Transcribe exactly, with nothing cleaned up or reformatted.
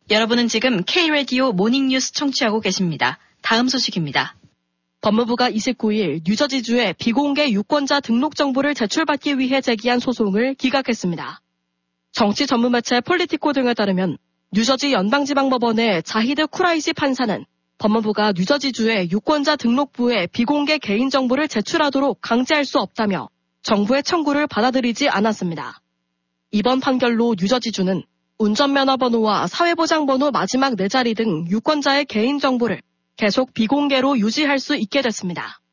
여러분은 지금 K-라디오 모닝뉴스 청취하고 계십니다. 다음 소식입니다. 법무부가 이십구일 뉴저지주의 비공개 유권자 등록 정보를 제출받기 위해 제기한 소송을 기각했습니다. 정치 전문 매체 폴리티코 등에 따르면 뉴저지 연방지방법원의 자히드 쿠라이시 판사는 법무부가 뉴저지주의 유권자 등록부에 비공개 개인정보를 제출하도록 강제할 수 없다며 정부의 청구를 받아들이지 않았습니다. 이번 판결로 뉴저지주는 운전면허번호와 사회보장번호 마지막 네 자리 등 유권자의 개인정보를 계속 비공개로 유지할 수 있게 됐습니다.